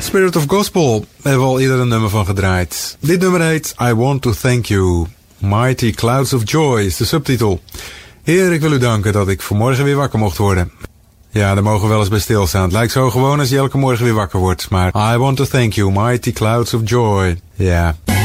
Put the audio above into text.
Spirit of Gospel. Daar hebben we al eerder een nummer van gedraaid. Dit nummer heet I Want to Thank You. Mighty Clouds of Joy is de subtitel. Heer, ik wil u danken dat ik vanmorgen weer wakker mocht worden. Ja, daar mogen we wel eens bij stilstaan. Het lijkt zo gewoon als je elke morgen weer wakker wordt. Maar I want to thank you, mighty clouds of joy. Ja.